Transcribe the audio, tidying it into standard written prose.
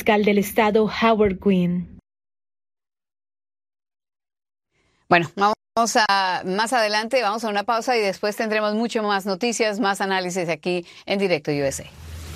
fiscal del estado Howard Gwynne. Bueno, más adelante, vamos a una pausa y después tendremos mucho más noticias, más análisis aquí en Directo USA.